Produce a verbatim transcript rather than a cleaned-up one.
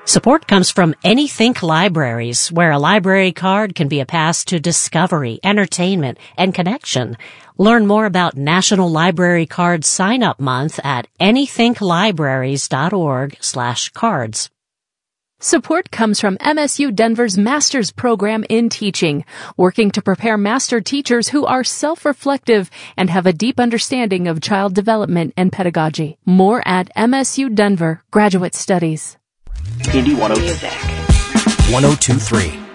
Support comes from AnyThink Libraries, where a library card can be a pass to discovery, entertainment, and connection. Learn more about National Library Card Sign-Up Month at anythinklibraries.org slash cards. Support comes from M S U Denver's Master's Program in Teaching, working to prepare master teachers who are self-reflective and have a deep understanding of child development and pedagogy. More at M S U Denver Graduate Studies. Indie one oh two three.